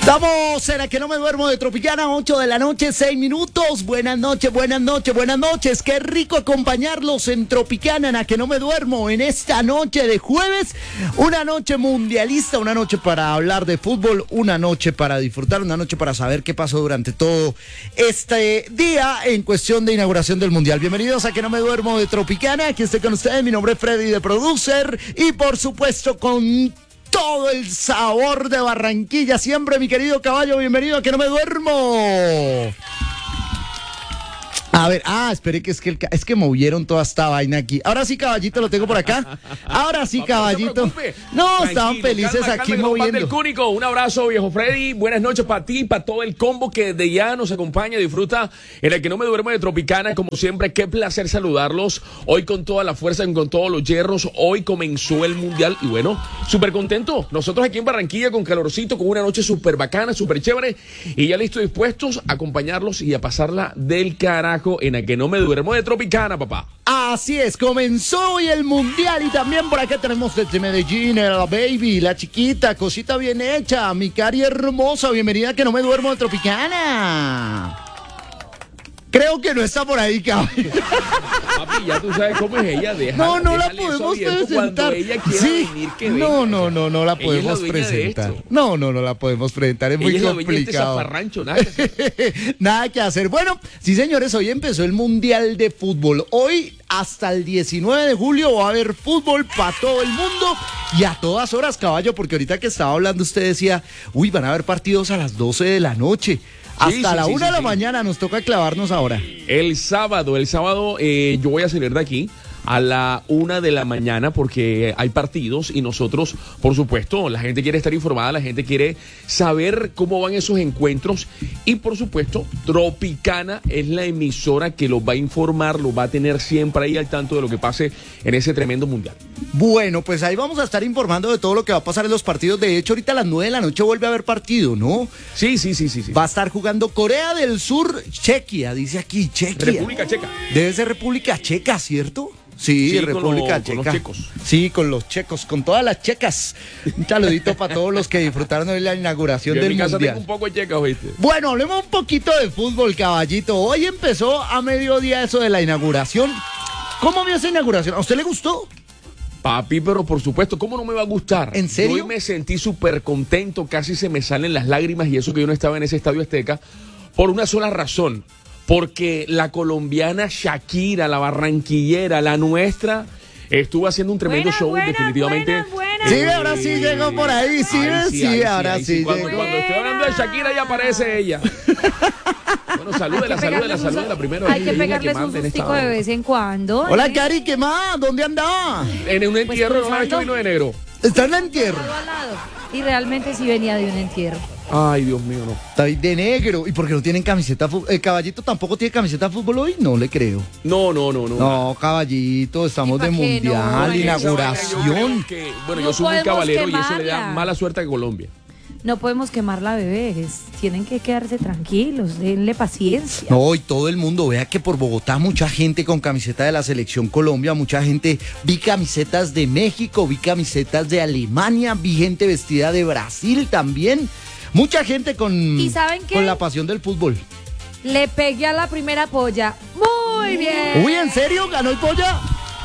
Estamos en La Que No Me Duermo de Tropicana, 8 de la noche, 6 minutos. Buenas noches, buenas noches, buenas noches. Qué rico acompañarlos en Tropicana, en La Que No Me Duermo, en esta noche de jueves. Una noche mundialista, una noche para hablar de fútbol, una noche para disfrutar, una noche para saber qué pasó durante todo este día en cuestión de inauguración del Mundial. Bienvenidos a Que No Me Duermo de Tropicana. Aquí estoy con ustedes, mi nombre es Freddy de Producer y por supuesto con todo el sabor de Barranquilla, siempre mi querido caballo, bienvenido a Que No Me Duermo. A ver, espere que es que movieron toda esta vaina aquí. Ahora sí, caballito, lo tengo por acá. Ahora sí, caballito. No, estaban felices aquí moviendo. El Cúnico, un abrazo, viejo Freddy. Buenas noches para ti, para todo el combo que de ya nos acompaña, disfruta en el Que No Me Duermo de Tropicana. Como siempre, qué placer saludarlos. Hoy con toda la fuerza, con todos los hierros. Hoy comenzó el Mundial y bueno, súper contento. Nosotros aquí en Barranquilla con calorcito, con una noche súper bacana, súper chévere. Y ya listos, dispuestos a acompañarlos y a pasarla del carajo en el Que No Me Duermo de Tropicana, papá. Así es, comenzó hoy el Mundial y también por acá tenemos desde Medellín, la baby, la chiquita, cosita bien hecha, mi cari hermosa, bienvenida a Que No Me Duermo de Tropicana. Creo que no está por ahí, cabrón. Papi, ya tú sabes cómo es ella. No la podemos presentar. Ella sí. Venir, que no la podemos presentar. No la podemos presentar. Es muy complicado. Nada que hacer. Bueno, sí, señores, hoy empezó el Mundial de Fútbol. Hoy hasta el 19 de julio va a haber fútbol para todo el mundo y a todas horas, caballo, porque ahorita que estaba hablando usted decía, van a haber partidos a las 12 de la noche. Hasta la 1 de la mañana nos toca clavarnos ahora. El sábado yo voy a salir de aquí a la 1 de la mañana porque hay partidos y nosotros, por supuesto, la gente quiere estar informada, la gente quiere saber cómo van esos encuentros y por supuesto, Tropicana es la emisora que los va a informar, los va a tener siempre ahí al tanto de lo que pase en ese tremendo mundial. Bueno, pues ahí vamos a estar informando de todo lo que va a pasar en los partidos. De hecho, ahorita a las 9 de la noche vuelve a haber partido, ¿no? Sí. Va a estar jugando Corea del Sur, Chequia, dice aquí, Chequia. República Checa. Debe ser República Checa, ¿cierto? Sí, República Checa. Con los checos. Sí, con los checos, con todas las checas. Un saludito para todos los que disfrutaron hoy la inauguración del Mundial. En mi casa tengo un poco de checas, ¿viste? Bueno, hablemos un poquito de fútbol, caballito. Hoy empezó a mediodía eso de la inauguración. ¿Cómo vio esa inauguración? ¿A usted le gustó? Papi, pero por supuesto, ¿cómo no me va a gustar? ¿En serio? Hoy me sentí súper contento, casi se me salen las lágrimas y eso que yo no estaba en ese Estadio Azteca, por una sola razón. Porque la colombiana Shakira, la barranquillera, la nuestra, estuvo haciendo un tremendo show, definitivamente. Sí, ahora sí llegó por ahí, sí, ahora sí. Cuando estoy hablando de Shakira ya aparece ella. Bueno, salúdela primero. Hay que pegarles un sustico de vez en cuando. Hola, Cari, ¿qué más? ¿Dónde andaba? En un entierro, no me ha hecho vino de negro. Está en el entierro. Y realmente sí venía de un entierro. Ay, Dios mío, no. Está ahí de negro. ¿Y por qué no tienen camiseta? ¿El caballito tampoco tiene camiseta de fútbol hoy? No le creo. No. No, caballito, estamos de mundial, inauguración. Yo soy un caballero y eso le da mala suerte a Colombia. No podemos quemarla, bebés. Tienen que quedarse tranquilos, denle paciencia. No, y todo el mundo, vea que por Bogotá mucha gente con camiseta de la Selección Colombia, mucha gente, vi camisetas de México, vi camisetas de Alemania, vi gente vestida de Brasil también. Mucha gente con la pasión del fútbol. Le pegué a la primera polla. Muy bien. Uy, ¿en serio? ¿Ganó el polla?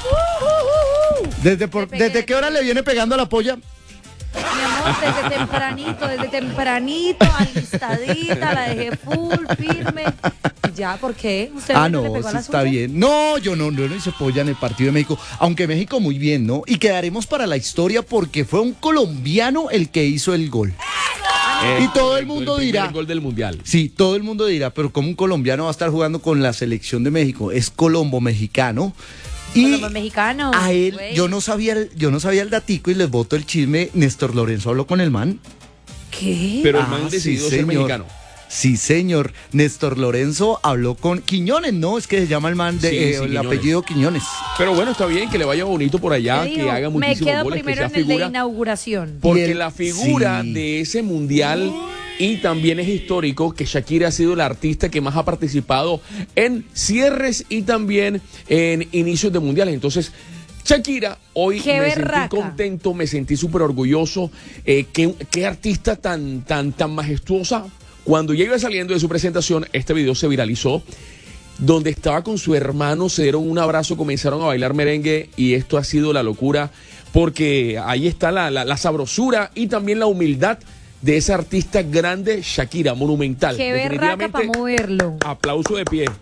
¿Desde qué hora le viene pegando a la polla? Mi amor, desde tempranito, alistadita, la dejé full, firme. Ya, ¿por qué? ¿Usted no, le pegó a la está suya? Bien. No, yo no hice polla en el partido de México, aunque México muy bien, ¿no? Y quedaremos para la historia porque fue un colombiano el que hizo el gol. Y todo el mundo dirá. El gol del mundial. Sí, todo el mundo dirá, pero ¿cómo un colombiano va a estar jugando con la selección de México? Es colombo mexicano. Y mexicano, a él, yo no sabía el datico y les boto el chisme. Néstor Lorenzo habló con el man. ¿Qué? Pero el man decidió ser mexicano. Sí, señor. Néstor Lorenzo habló con Quiñones, ¿no? Es que se llama el man de el apellido Quiñones. Pero bueno, está bien que le vaya bonito por allá, que haga muchísimos goles. Me quedo primero en el de inauguración. Porque la figura de ese mundial Y también es histórico que Shakira ha sido la artista que más ha participado en cierres y también en inicios de mundiales. Entonces, Shakira, hoy Qué me berraca. sentí contento, me sentí súper orgulloso. Qué artista tan majestuosa. Cuando ya iba saliendo de su presentación, este video se viralizó, donde estaba con su hermano, se dieron un abrazo, comenzaron a bailar merengue y esto ha sido la locura, porque ahí está la sabrosura y también la humildad de esa artista grande, Shakira, monumental. Qué berraca para moverlo. Aplauso de pie.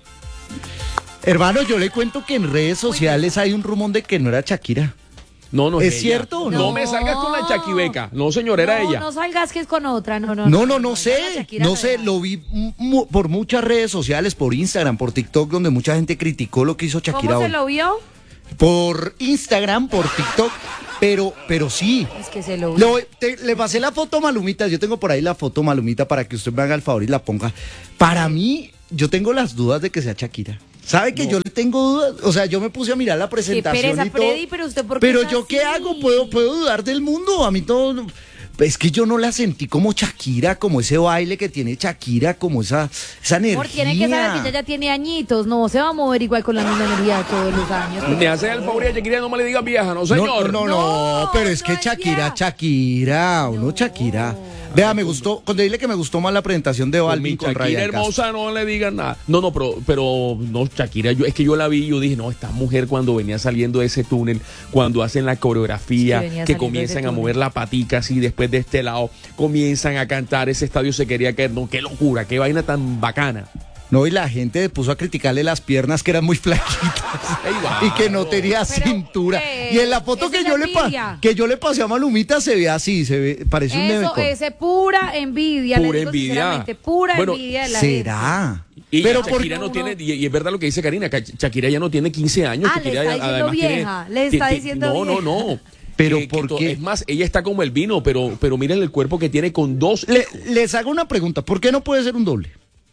Hermano, yo le cuento que en redes sociales hay un rumor de que no era Shakira. No ¿Es ella. cierto o No no? me salgas con la Chaquibeca. No, señor, era ella. No salgas que es con otra. No sé. Shakira No sé, era. lo vi por muchas redes sociales, por Instagram, por TikTok, donde mucha gente criticó lo que hizo Shakira ¿Cómo se hoy. lo vio? Por Instagram, por TikTok, pero sí. Es que se lo vio. Le pasé la foto Malumita, yo tengo por ahí la foto Malumita para que usted me haga el favor y la ponga. Para mí, yo tengo las dudas de que sea Shakira. ¿Sabe que yo le tengo dudas? O sea, yo me puse a mirar la presentación pereza, y todo. Freddy, pero usted ¿por qué Pero es yo qué así? hago, puedo dudar del mundo. A mí todo. Es que yo no la sentí como Shakira, como ese baile que tiene Shakira, como esa energía. Amor, tiene que saber que ella ya tiene añitos, no se va a mover igual con la misma energía de todos los años. Me hace el favor y a Shakira no me le diga vieja, no señor. No, pero es que no es Shakira, vieja. uno Shakira. Vea, me gustó, cuando dile que me gustó más la presentación de Con Balvin mi con Shakira Ryan Castro. hermosa no le digan nada. No, pero no, Shakira, es que yo la vi y yo dije, no, esta mujer cuando venía saliendo de ese túnel, cuando hacen la coreografía, Sí, venía que saliendo de ese comienzan a túnel. mover la patica así, después de este lado, comienzan a cantar, ese estadio se quería caer, no, qué locura, qué vaina tan bacana. No, y la gente puso a criticarle las piernas que eran muy flaquitas Ey, va. y que no tenía Pero, cintura. Y en la foto eso que es yo, envidia. que yo le pasé a Malumita se ve así, parece un Eso nevecón. es pura envidia. Pura le digo envidia. sinceramente, pura Bueno, envidia de la ¿Será? Y Pero Shakira por- no tiene, y es verdad lo que dice Karina, que Shakira ya no tiene 15 años. Ah, le Shakira está diciendo además tiene- vieja, le está diciendo no, vieja. no. Pero Que ¿por to- qué? Es más, ella está como el vino, pero miren el cuerpo que tiene con dos. Les hago una pregunta, ¿por qué no puede ser un doble?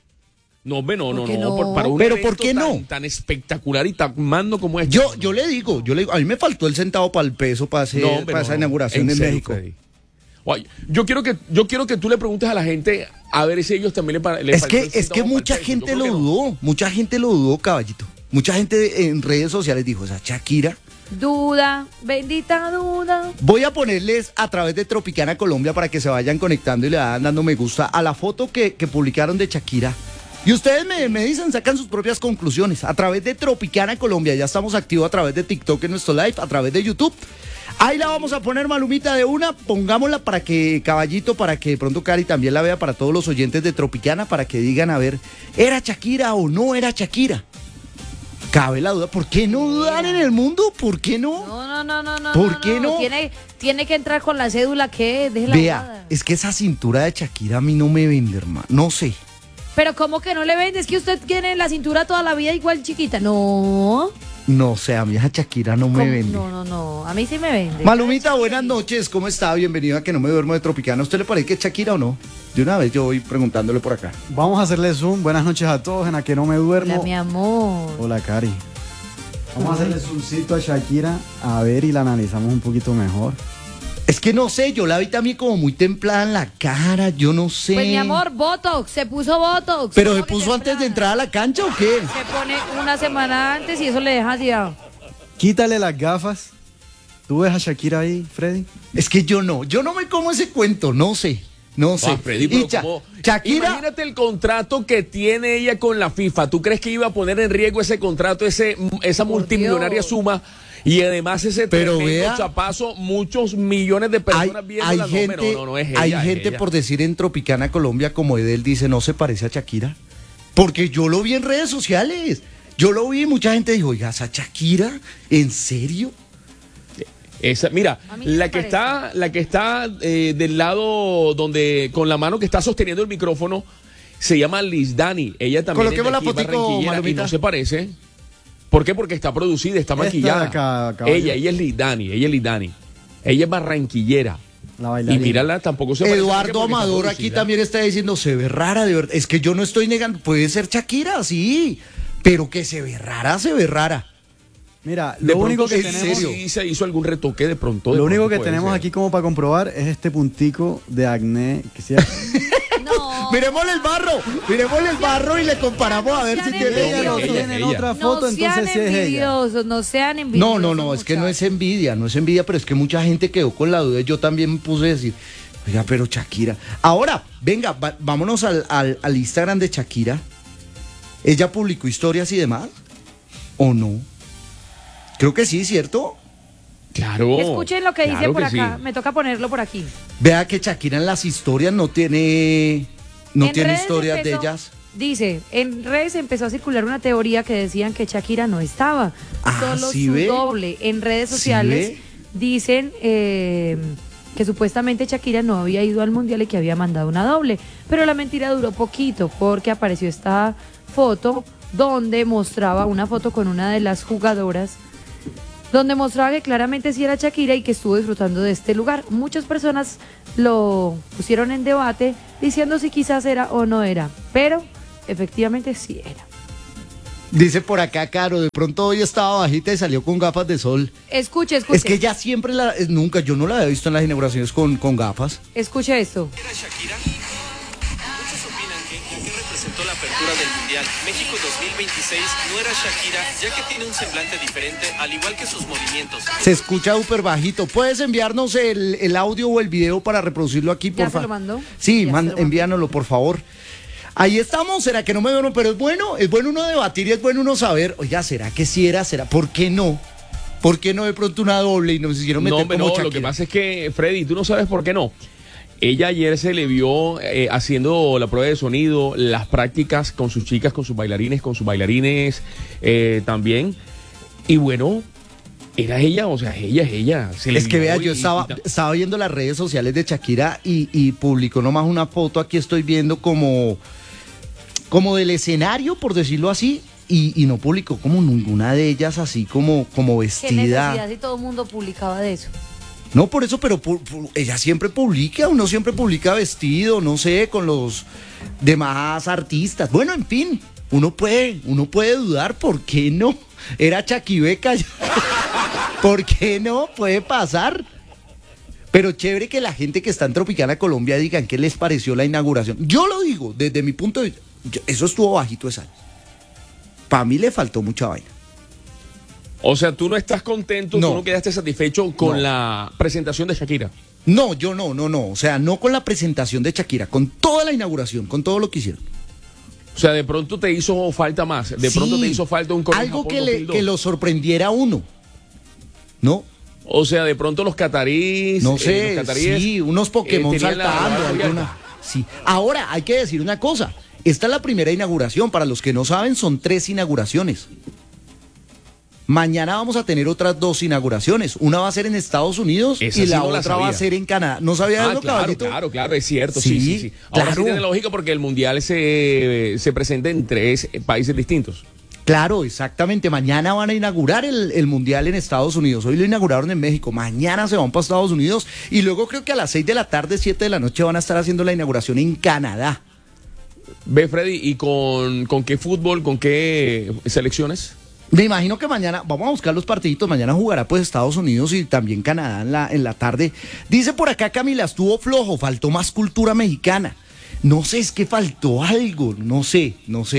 No, hombre, no, ¿Por qué no? para un Pero evento ¿por qué no? tan espectacular y tan mando como este. Yo le digo, a mí me faltó el centavo para el peso para hombre, esa inauguración en serio, México. Freddy. Oye, yo quiero que tú le preguntes a la gente a ver si ellos también le Es faltó el que centavo para mucha el peso. gente Yo lo creo que no. dudó, mucha gente lo dudó, caballito. Mucha gente en redes sociales dijo, o sea, Shakira. Duda, bendita duda. Voy a ponerles a través de Tropicana Colombia para que se vayan conectando y le vayan dando me gusta a la foto que publicaron de Shakira. Y ustedes me dicen, sacan sus propias conclusiones. A través de Tropicana Colombia, ya estamos activos a través de TikTok en nuestro live, a través de YouTube. Ahí la vamos a poner, Malumita, de una. Pongámosla para que, caballito, para que de pronto Cari también la vea, para todos los oyentes de Tropicana, para que digan, a ver, ¿era Shakira o no era Shakira? Cabe la duda. ¿Por qué no dudar en el mundo? ¿Por qué no? No. ¿Por qué no? Tiene que entrar con la cédula que deje la Vea, abogada. es que esa cintura de Shakira a mí no me vende, hermano. No sé. Pero ¿cómo que no le vende? Es que usted tiene la cintura toda la vida igual chiquita. No. No sé, a mí esa Shakira no me ¿Cómo? vende. No. A mí sí me vende. Malumita, buenas noches. ¿Cómo está? Bienvenido a Que No Me Duermo de Tropicana. ¿A usted le parece que es Shakira o no? De una vez yo voy preguntándole por acá. Vamos a hacerle zoom. Buenas noches a todos en A Que No Me Duermo. Hola, mi amor. Hola, Cari. Vamos a hacerle zoomcito a Shakira a ver y la analizamos un poquito mejor. Es que no sé, yo la vi también como muy templada en la cara, yo no sé. Pues mi amor, Botox, se puso Botox. ¿Pero ¿Cómo se que puso antes de temprana? entrar a la cancha o qué? Se pone una semana antes y eso le deja así. Quítale las gafas. ¿Tú ves a Shakira ahí, Freddy? Es que yo no me como ese cuento, no sé. Freddy, Y pero ¿cómo? Shakira, Imagínate el contrato que tiene ella con la FIFA. ¿Tú crees que iba a poner en riesgo ese contrato, esa multimillonaria Dios. suma? Y además ese Pero tremendo vea, chapazo, muchos millones de personas viéndola. hay gente, no, es ella, hay es gente ella. por decir en Tropicana Colombia, como Edel dice, no se parece a Shakira. Porque yo lo vi en redes sociales. Yo lo vi y mucha gente dijo, oiga, ¿esa Shakira? ¿En serio? Mira, A mí no me la que está del lado donde, con la mano que está sosteniendo el micrófono, se llama Liz Dani. Ella también Coloquemos es de la aquí, fotico, barranquillera, y Malumita. no se parece. ¿Por qué? Porque está producida, está Esta de maquillada. acá, caballo. ella es Liz Dani, ella es barranquillera. La Y bailarina. mírala, tampoco se parece. ¿Por qué? Eduardo Porque está Amador aquí producida. también está diciendo, se ve rara, de verdad. Es que yo no estoy negando, puede ser Shakira, sí, pero que se ve rara, se ve rara. Mira, De lo único pronto, que ¿en tenemos, serio? Sí se hizo algún retoque de pronto. lo único que puede tenemos ser. aquí como para comprobar es este puntico de acné que sí. No. Miremosle el barro y le comparamos a ver No si sean tiene Ella lo ella, tiene en ella. otra foto, No sean entonces sí es ella. envidiosos, no sean envidiosos. No, es que no es envidia, pero es que mucha gente quedó con la duda. Yo también me puse a decir, oiga, pero Shakira. Ahora, venga, vámonos al Instagram de Shakira. ¿Ella publicó historias y demás? ¿O no? Creo que sí, ¿cierto? Claro. Escuchen lo que dice claro por que acá, sí. me toca ponerlo por aquí. Vea que Shakira en las historias no tiene En redes historias de empezó- ellas. Dice, en redes empezó a circular una teoría que decían que Shakira no estaba, Ah, solo ¿sí su ve? doble. En redes ¿Sí sociales ve? dicen que supuestamente Shakira no había ido al mundial y que había mandado una doble, pero la mentira duró poquito porque apareció esta foto donde mostraba una foto con una de las jugadoras donde mostraba que claramente sí era Shakira y que estuvo disfrutando de este lugar. Muchas personas lo pusieron en debate diciendo si quizás era o no era, pero efectivamente sí era. Dice por acá, Caro, de pronto hoy estaba bajita y salió con gafas de sol. Escuche. Es que ella siempre nunca, yo no la había visto en las inauguraciones con gafas. Escuche esto. ¿Era Shakira? Muchos opinan que ya que representó la apertura del Mundial, México 2026 no era Shakira, ya que tiene un semblante diferente, al igual que sus movimientos. Se escucha súper bajito. ¿Puedes enviarnos el audio o el video para reproducirlo aquí, por ¿Ya se favor? lo mandó? Sí, Ya se lo mandó. envíanoslo, por favor. Ahí estamos, ¿será que no me vieron? Pero es bueno uno debatir y es bueno uno saber, oiga, ¿será que sí era? ¿Será? ¿Por qué no? ¿Por qué no de pronto una doble y nos hicieron meter No, hombre, como no, lo Shakira? que pasa es que, Freddy, tú no sabes por qué no. Ella ayer se le vio haciendo la prueba de sonido, las prácticas con sus chicas, con sus bailarines también. Y bueno, era ella, o sea, ella es ella. Se le Es que vio vea, y- yo estaba viendo las redes sociales de Shakira y publicó nomás una foto, aquí estoy viendo como del escenario, por decirlo así, y no publicó como ninguna de ellas así como ¿Qué vestida. necesidad si todo el mundo publicaba de eso? No, por eso, pero ella siempre publica, uno siempre publica vestido, no sé, con los demás artistas. Bueno, en fin, uno puede dudar, ¿por qué no? Era Chaquibeca, ¿por qué no? Puede pasar. Pero chévere que la gente que está en Tropicana Colombia digan qué les pareció la inauguración. Yo lo digo, desde mi punto de vista, eso estuvo bajito de sal. Para mí le faltó mucha vaina. O sea, tú no estás contento, No. tú no quedaste satisfecho con No. la presentación de Shakira. No, yo no. O sea, no con la presentación de Shakira, con toda la inauguración, con todo lo que hicieron. O sea, de pronto te hizo falta más, de pronto Sí, te hizo falta un Corea algo Japón que 2002. lo sorprendiera a uno. ¿No? O sea, de pronto los catarís, No sé, los cataríes, sí, unos Pokémon tenían la saltando, barra abierta. alguna. Sí. Ahora, hay que decir una cosa. Esta es la primera inauguración. Para los que no saben, son 3 inauguraciones. Mañana vamos a tener otras 2 inauguraciones. Una va a ser en Estados Unidos Esa y sí la no la otra va a sabía. ser en Canadá. ¿No sabía Ah, eso, claro, caballito? claro, es cierto, Sí, sí. Ahora claro. sí tiene lógica porque el mundial se presenta en 3 países distintos. Claro, exactamente. Mañana van a inaugurar el Mundial en Estados Unidos. Hoy lo inauguraron en México. Mañana se van para Estados Unidos. Y luego creo que a las 6 de la tarde, 7 de la noche van a estar haciendo la inauguración en Canadá. Ve, Freddy, ¿y con qué fútbol, con qué selecciones? Me imagino que mañana, vamos a buscar los partiditos, mañana jugará pues Estados Unidos y también Canadá en la tarde. Dice por acá Camila, estuvo flojo, faltó más cultura mexicana. No sé, es que faltó algo, no sé,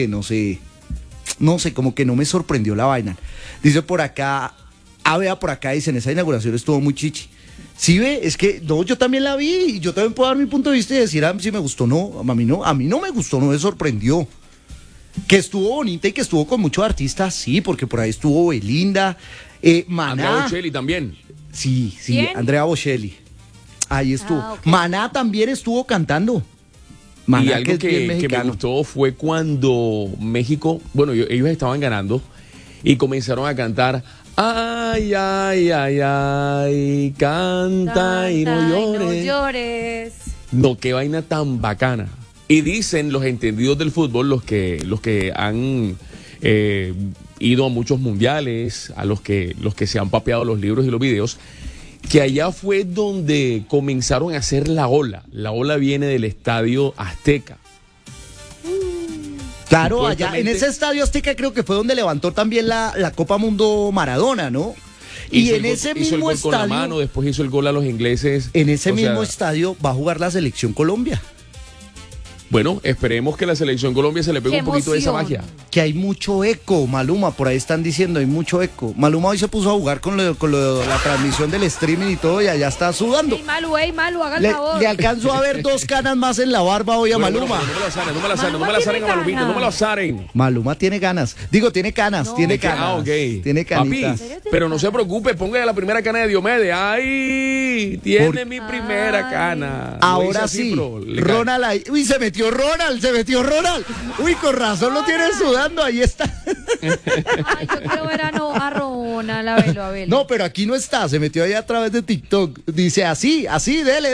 como que no me sorprendió la vaina. Dice por acá, vea por acá, dicen, esa inauguración estuvo muy chichi. Sí, ve, es que no, yo también la vi y yo también puedo dar mi punto de vista y decir si me gustó o no. A mí no me gustó, no me sorprendió. Que estuvo bonita y que estuvo con muchos artistas, sí, porque por ahí estuvo Belinda, Andrea Maná. Bocelli también. Sí, ¿Quién? Andrea Bocelli. Ahí estuvo. Ok. Maná también estuvo cantando. Y Maná, algo es bien que me mexicano. gustó fue cuando México, bueno, ellos estaban ganando y comenzaron a cantar, ay, ay, ay, ay, canta y no llores. llores. No, qué vaina tan bacana. Y dicen los entendidos del fútbol, los que han ido a muchos mundiales, a los que se han papeado los libros y los videos, que allá fue donde comenzaron a hacer la ola. La ola viene del Estadio Azteca. Claro, allá en Supuestamente ese estadio Azteca creo que fue donde levantó también la Copa Mundo Maradona, ¿no? Y hizo en ese hizo el mismo gol con la estadio, mano, después hizo el gol a los ingleses. en ese O sea, mismo estadio va a jugar la selección Colombia. Bueno, esperemos que la selección Colombia se le pegue ¡Qué un poquito de esa emoción! magia. Que hay mucho eco, Maluma, por ahí están diciendo, hay mucho eco. Maluma hoy se puso a jugar con la transmisión del streaming y todo, y allá está sudando. Ey, Malu, haga el Le, favor. le alcanzo a ver 2 canas más en la barba hoy a Bueno, Maluma. pero no me lo azanen, no me lo azanen, no Maluma me lo azanen a tiene Malumita, no me lo ganas. azanen. Maluma tiene ganas. Digo, tiene canas, No. tiene canas. Ah, ok. Tiene canitas. Papi, pero no se preocupe, póngale la primera cana de Diomedes. ¡Ay! Tiene mi primera Ay. cana. Lo hice Ahora así, sí, pero le cae. Ronald ahí. Uy, se metió Ronald. Uy, con razón lo tiene sudando, ahí está. Ay, yo quiero ver a Ronald, a verlo. No, pero aquí no está, se metió ahí a través de TikTok. Dice así, dele.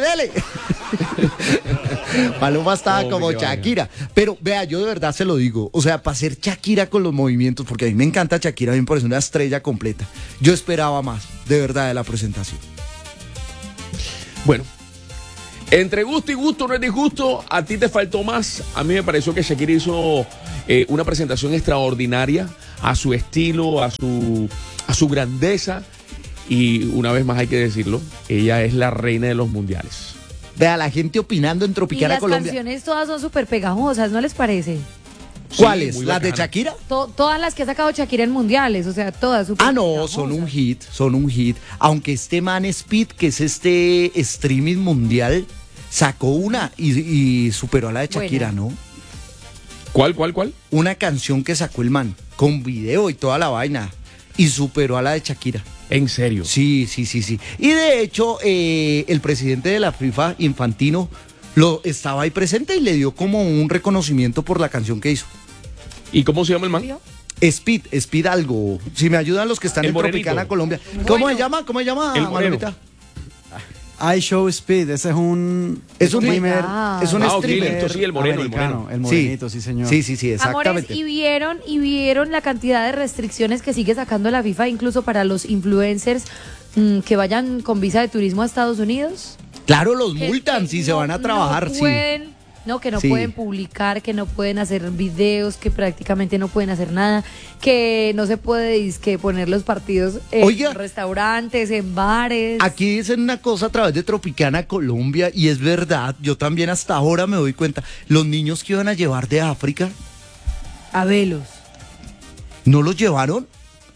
Maluma estaba Oh, como qué vaina. Shakira. Pero vea, yo de verdad se lo digo. O sea, para ser Shakira con los movimientos, porque a mí me encanta Shakira, a mí me parece una estrella completa. Yo esperaba más, de verdad, de la presentación. Bueno, entre gusto y gusto no es disgusto, a ti te faltó más. A mí me pareció que Shakira hizo una presentación extraordinaria a su estilo, a su grandeza. Y una vez más hay que decirlo, ella es la reina de los mundiales. Vea, la gente opinando en Y Tropicana las Colombia. canciones todas son súper pegajosas, ¿no les parece? ¿Cuáles? Sí, muy ¿Las de bacana. Shakira? Todas las que ha sacado Shakira en mundiales, o sea, todas súper Ah, no, pegajosas. son un hit. Aunque este man Speed, que es este streaming mundial, sacó una y superó a la de Shakira, Buena. ¿no? ¿Cuál? Una canción que sacó el man, con video y toda la vaina, y superó a la de Shakira. En serio. Sí. Y de hecho, el presidente de la FIFA, Infantino, estaba ahí presente y le dio como un reconocimiento por la canción que hizo. ¿Y cómo se llama el man? ¿Vio? Speed algo. Si me ayudan los que están El en morenito. Tropicana Colombia. ¿Cómo se llama? El moreno. Malumita? I Show Speed, ese es un Es un streamer. Es un Ah, ok, streamer. listo, sí, el moreno, americano, el morenito, sí, señor. Sí, Amores, exactamente. y vieron la cantidad de restricciones que sigue sacando la FIFA, incluso para los influencers que vayan con visa de turismo a Estados Unidos. Claro, los Que- multan que si se van a trabajar, no sí. pueden, No, que no Sí. pueden publicar, que no pueden hacer videos, que prácticamente no pueden hacer nada, que no se puede dizque poner los partidos en Oiga. restaurantes, en bares. Aquí dicen una cosa a través de Tropicana Colombia y es verdad, yo también hasta ahora me doy cuenta, los niños que iban a llevar de África, A velos. ¿no los llevaron?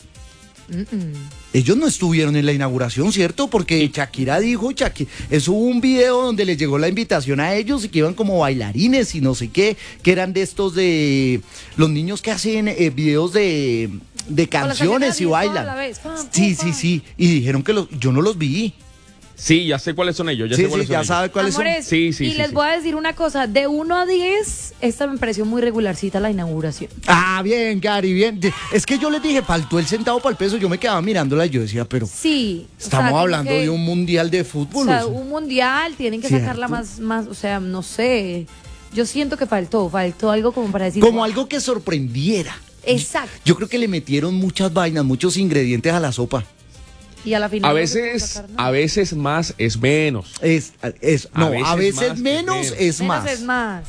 Ellos no estuvieron en la inauguración, ¿cierto? Porque Shakira dijo, eso hubo un video donde les llegó la invitación a ellos y que iban como bailarines y no sé qué, que eran de estos de los niños que hacen videos de canciones y bailan. Sí, y dijeron que yo no los vi. Sí, ya sé cuáles son ellos. Ya sé cuáles son ya ellos. sabe cuáles son. Amores, Sí, y les voy a decir una cosa, de 1 a 10, esta me pareció muy regularcita la inauguración. Ah, bien, Gary, bien. Es que yo les dije, faltó el centavo para el peso, yo me quedaba mirándola y yo decía, pero Sí. o sea, estamos como hablando que- de un mundial de O fútbol. sea, o sea. un mundial, tienen que ¿Cierto? sacarla más, o sea, no sé. Yo siento que faltó algo como para decir. Como "Wow". algo que sorprendiera. Exacto. Yo creo que le metieron muchas vainas, muchos ingredientes a la sopa. Y a la final. A no se pudo veces, sacar nada. a veces más es menos. A veces más es menos es Menos más. es más.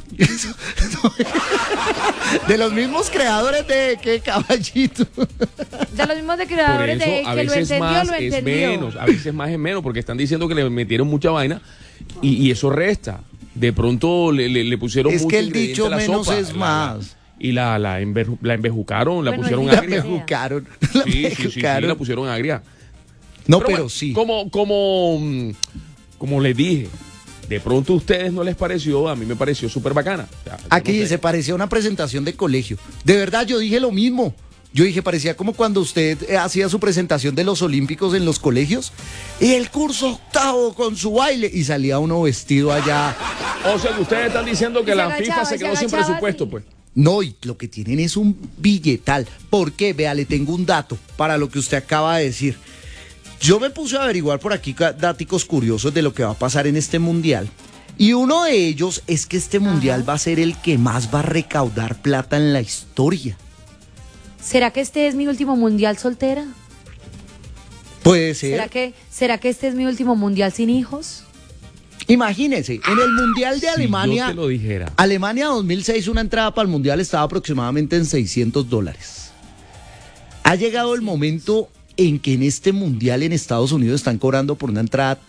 De los mismos creadores de ¿qué caballito? De los mismos de Por creadores eso, de a que lo veces entendió, más lo es entendió. menos. A veces más es menos, porque están diciendo que le metieron mucha vaina y eso resta. De pronto le pusieron Es mucho que el ingrediente dicho a la menos sopa, es más. Y la embejucaron, la Bueno, pusieron y La agria. mejucaron. Sí, la pusieron agria. No, Pero pero bueno, sí. como les dije, de pronto a ustedes no les pareció, a mí me pareció súper bacana. O sea, yo Aquí no sé. dice, parecía una presentación de colegio. De verdad, yo dije lo mismo. Yo dije, parecía como cuando usted hacía su presentación de los Olímpicos en los colegios. Y el curso octavo con su baile. Y salía uno vestido allá. O sea, que ustedes están diciendo que Y se la agachaba, FIFA se se quedó sin agachaba, presupuesto, sí. pues. No, y lo que tienen es un billetal. ¿Por qué? Vea, le tengo un dato para lo que usted acaba de decir. Yo me puse a averiguar por aquí datos curiosos de lo que va a pasar en este mundial. Y uno de ellos es que este mundial va a ser el que más va a recaudar plata en la historia. ¿Será que este es mi último mundial soltera? Puede ser. ¿Será que este es mi último mundial sin hijos? Imagínense, en el Mundial de Si Alemania, yo te lo dijera. Alemania 2006, una entrada para el Mundial estaba aproximadamente en $600. Ha llegado el momento en que en este Mundial en Estados Unidos están cobrando por una entrada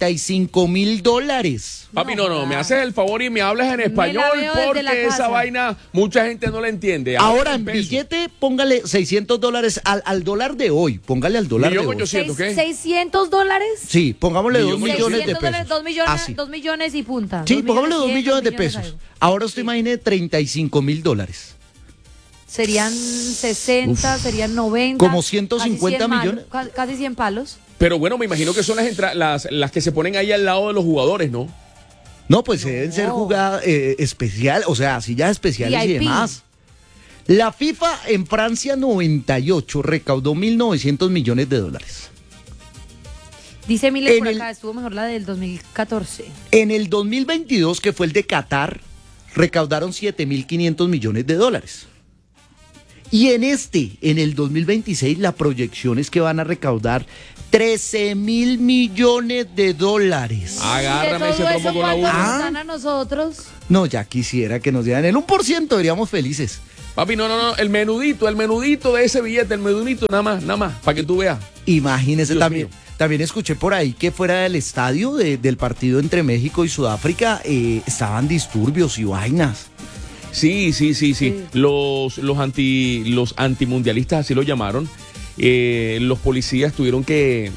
$35,000. Papi, no, me haces el favor y me hablas en español veo desde la porque esa casa. vaina mucha gente no la entiende. Ahora en pesos. billete, póngale $600 al dólar de hoy. Póngale al dólar de Millón hoy. ochocientos. ¿Qué? $600. Sí, pongámosle Millón 2 millones de 600 dólares, pesos. 2 millones, Así. 2 millones y punta. Sí, pongámosle 2 millones de 2 pesos. algo. Ahora usted imagine $35,000. Serían 60, serían 90. Como 150 casi 100 millones. Casi 100 palos. Pero bueno, me imagino que son las que se ponen ahí al lado de los jugadores, ¿no? No, pues deben ser jugadas especial, o sea, sillas especiales y VIP. demás. La FIFA en Francia 98 recaudó 1.900 millones de dólares. Dice Mile por En acá, estuvo mejor la del 2014. En el 2022, que fue el de Qatar, recaudaron 7.500 millones de dólares. Y en el 2026, la proyección es que van a recaudar 13.000 millones de dólares. Agárrame ¿De ese todo trompo eso con la cuánto uña. nos dan a nosotros? No, ya quisiera que nos dieran el 1%, seríamos felices. Papi, no, el menudito de ese billete, el menudito, nada más, para que tú veas. Imagínese Dios también. mío. También escuché por ahí que fuera del estadio del partido entre México y Sudáfrica estaban disturbios y vainas. Sí. Los antimundialistas así lo llamaron. Los policías tuvieron que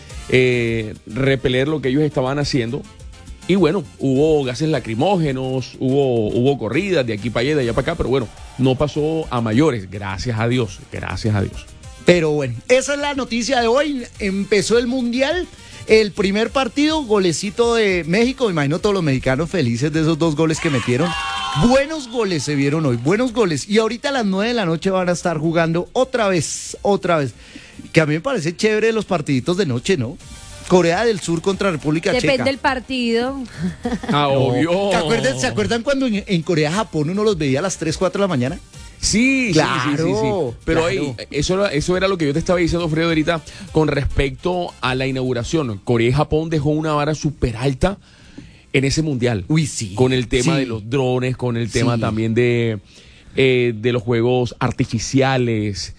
repeler lo que ellos estaban haciendo. Y bueno, hubo gases lacrimógenos, hubo corridas de aquí para allá, de allá para acá, pero bueno, no pasó a mayores, gracias a Dios. Pero bueno, esa es la noticia de hoy. Empezó el Mundial, el primer partido, golecito de México. Me imagino todos los mexicanos felices de esos 2 goles que metieron. Buenos goles se vieron hoy, buenos goles. Y ahorita a las 9 de la noche van a estar jugando otra vez. Que a mí me parece chévere los partiditos de noche, ¿no? Corea del Sur contra República Checa. Depende del partido. Ah, obvio. ¿Se acuerdan cuando en Corea-Japón uno los veía a las 3, 4 de la mañana? Sí. Claro, Pero claro. ahí, eso era lo que yo te estaba diciendo, Fredo, ahorita, con respecto a la inauguración. Corea y Japón dejó una vara súper alta en ese mundial. Uy, sí. Con el tema Sí. de los drones, con el tema Sí. también de los juegos artificiales,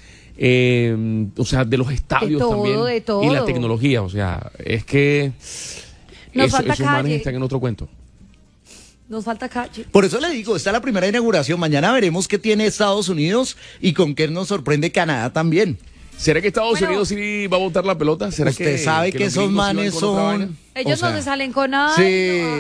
o sea, de los estadios todo, también. de todo. Y la tecnología, o sea, es que Nos falta esos manes calle. están en otro cuento. Nos falta calle. Por eso le digo, esta es la primera inauguración. Mañana veremos qué tiene Estados Unidos y con qué nos sorprende Canadá también. ¿Será que Estados Bueno. Unidos sí va a botar la pelota? ¿Será Usted sabe que los esos gringos sí van manes con otra vaina? son... Ellos o sea, no se salen con nada. Sí,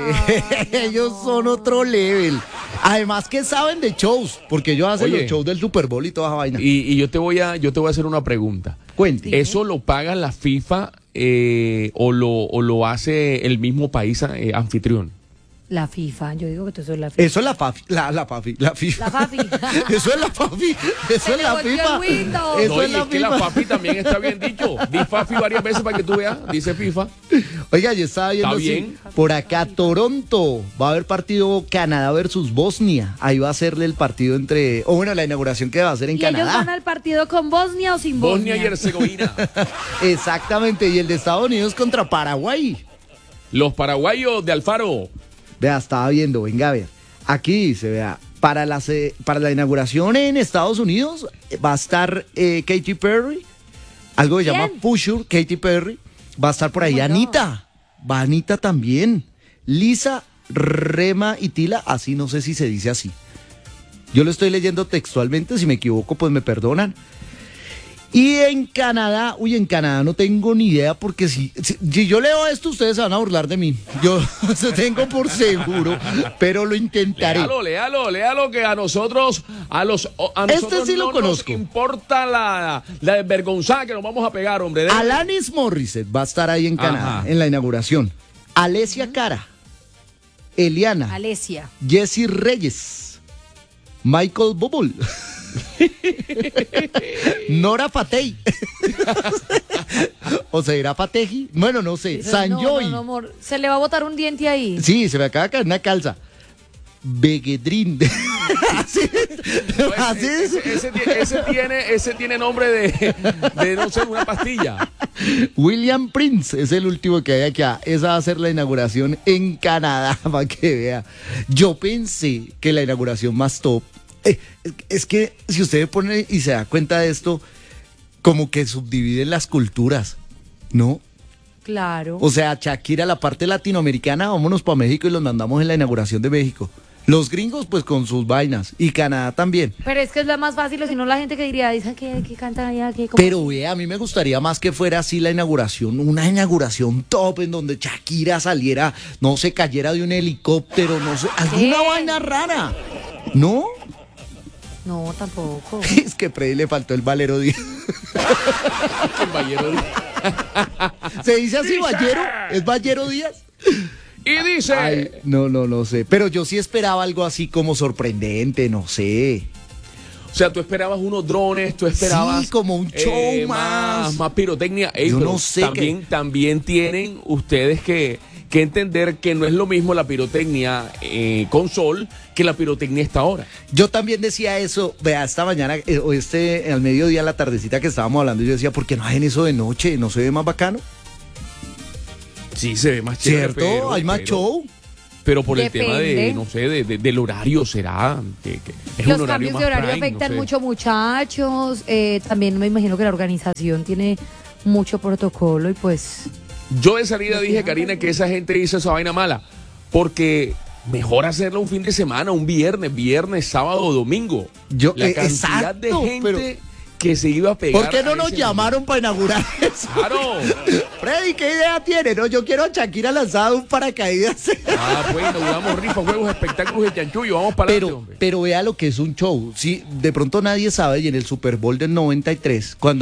Ay, ellos son otro level. Además que saben de shows, porque ellos hacen Oye. los shows del Super Bowl y toda esa vaina. Y yo te voy a hacer una pregunta. Cuente. ¿Eso lo paga la FIFA o lo hace el mismo país anfitrión? La FIFA, yo digo que tú sos la FIFA. Eso es la FAFI, la FAFI, la FIFA. La FAFI. Eso es la FAFI, eso Se es le la volvió FIFA. el Windows. Eso No, es y la es que la FIFA. FAFI también está bien dicho. Di FAFI varias veces para que tú veas. Dice FIFA. Oiga, yo estaba viendo Está así, bien. por acá Toronto, va a haber partido Canadá versus Bosnia. Ahí va a serle el partido la inauguración que va a ser en ¿Y ellos van Canadá. al partido con Bosnia o sin Bosnia? Bosnia y Herzegovina. Exactamente, y el de Estados Unidos contra Paraguay. Los paraguayos de Alfaro. Vea, estaba viendo, venga a ver. Aquí dice, vea, para la inauguración en Estados Unidos va a estar Katy Perry, algo que se llama ¿Quién? Pusher, Katy Perry. Va a estar por ahí my God. Anita. Va Anita también. Lisa, Rema y Tila, así no sé si se dice así. Yo lo estoy leyendo textualmente, si me equivoco pues me perdonan. Y en Canadá no tengo ni idea porque si yo leo esto ustedes se van a burlar de mí. Yo se tengo por seguro, pero lo intentaré. Léalo, que a nosotros sí lo no conozco. nos importa la desvergonzada que nos vamos a pegar, hombre. Alanis Morissette va a estar ahí en Canadá, Ajá. en la inauguración. Alessia Cara, Eliana, Alesia. Jesse Reyes, Michael Bublé, Nora Fatey. O se irá Fateji. Bueno, no sé. Sanjoy. No, amor. Se le va a botar un diente ahí. Sí, se me acaba de caer una calza. Begedrin. Así, así es. Ese tiene nombre de no sé, una pastilla. William Prince es el último que hay aquí. Esa va a ser la inauguración en Canadá, para que vea. Yo pensé que la inauguración más top. Es que si usted pone y se da cuenta de esto, como que subdividen las culturas, ¿no? Claro. O sea, Shakira, la parte latinoamericana, vámonos para México y los mandamos en la inauguración de México. Los gringos, pues con sus vainas. Y Canadá también. Pero es que es la más fácil, o si no la gente que diría, dicen que cantan allá, que... Pero a mí me gustaría más que fuera así la inauguración, una inauguración top en donde Shakira saliera, no se cayera de un helicóptero, no sé, alguna vaina rara. ¿No? No, tampoco. Es que Freddy le faltó el Valero Díaz. El Ballero Díaz. ¿Se dice así, Ballero? ¿Es Ballero Díaz? Y dice... Ay, no sé. Pero yo sí esperaba algo así como sorprendente, no sé. O sea, tú esperabas unos drones, tú esperabas... Sí, como un show más. Más pirotecnia. Ey, Yo pero no sé también tienen ustedes que entender que no es lo mismo la pirotecnia con sol que la pirotecnia esta hora. Yo también decía eso, vea, esta mañana, o al mediodía, la tardecita que estábamos hablando, yo decía, ¿por qué no hacen eso de noche? ¿No se ve más bacano? Sí, se ve más chévere. ¿Cierto? Hay más show. Pero por el tema Depende. no sé, del horario será. Que es Los un horario cambios más de horario prime, afectan no sé. mucho, muchachos. También me imagino que la organización tiene mucho protocolo y pues... Yo de salida dije, Karina, que esa gente hizo esa vaina mala. Porque mejor hacerlo un fin de semana, un viernes, sábado o domingo. La cantidad de exacto, gente que se iba a pegar. ¿Por qué no a nos ese llamaron para inaugurar eso? Claro. Freddy, ¿qué idea tiene? No, yo quiero a Shakira lanzada de un paracaídas. Bueno, damos rifas, juegos, espectáculos de chanchullo. Vamos para adelante, hombre. Pero vea lo que es un show. Sí, de pronto nadie sabe, y en el Super Bowl del 93, cuando